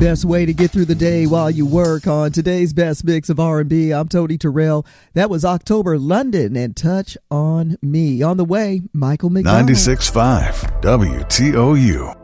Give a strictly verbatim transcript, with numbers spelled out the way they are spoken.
best way to get through the day while you work on today's best mix of R and B. I'm Tony Terrell. That was October London and Touch on Me. On the way, Michael McDonald. ninety-six point five W T O U.